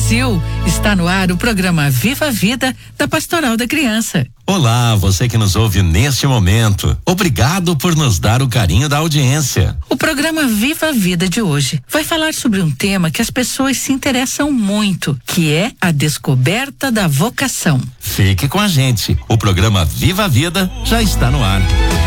Brasil, está no ar o programa Viva a Vida da Pastoral da Criança. Olá, você que nos ouve neste momento. Obrigado por nos dar o carinho da audiência. O programa Viva a Vida de hoje vai falar sobre um tema que as pessoas se interessam muito, que é a descoberta da vocação. Fique com a gente. O programa Viva a Vida já está no ar.